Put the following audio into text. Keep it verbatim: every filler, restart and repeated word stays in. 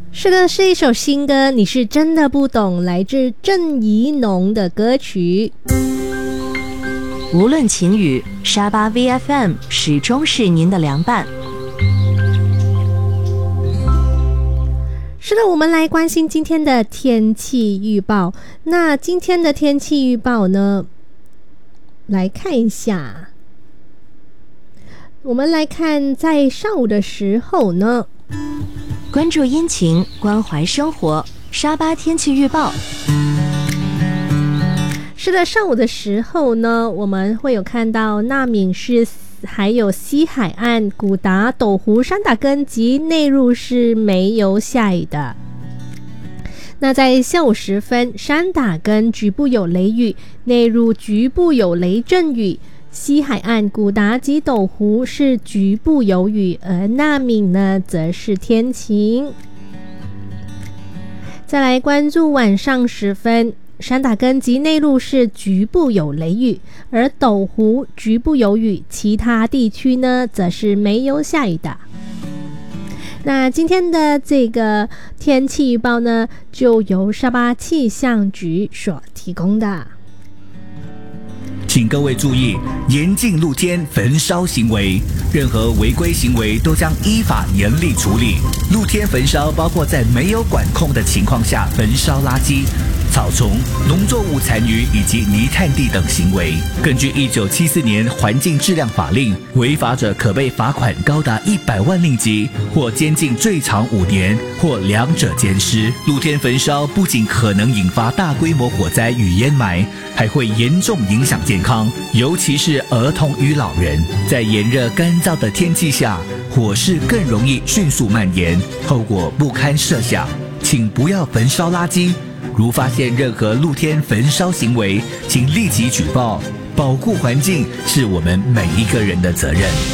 是的，是一首新歌，你是真的不懂，来自郑宜农的歌曲。 无论晴雨，沙巴 V F M 始终是您的良伴。 是的，我们来关心今天的天气预报。那今天的天气预报呢，来看一下。我们来看在上午的时候呢， 关注阴晴，关怀生活，沙巴天气预报。 是的，上午的时候呢，我们会有看到纳敏市还有西海岸、古达、斗湖、山打根及内陆是没有下雨的。那在下午时分，山打根局部有雷雨，内陆局部有雷阵雨，西海岸、古达及斗湖是局部有雨，而纳敏呢则是天晴。再来关注晚上时分，山打根及内陆是局部有雷雨，而斗湖局部有雨，其他地区呢则是没有下雨的。那今天的这个天气预报呢，就由沙巴气象局所提供的。 请各位注意，严禁露天焚烧行为，任何违规行为都将依法严厉处理。露天焚烧包括在没有管控的情况下焚烧垃圾、草丛、农作物残余以及泥炭地等行为。根据一九七四年环境质量法令，违法者可被罚款高达一百万令吉，或监禁最长五年，或两者兼施。露天焚烧不仅可能引发大规模火灾与烟霾，还会严重影响健康，尤其是儿童与老人。在炎热干燥的天气下，火势更容易迅速蔓延，后果不堪设想。请不要焚烧垃圾，如发现任何露天焚烧行为，请立即举报。保护环境是我们每一个人的责任。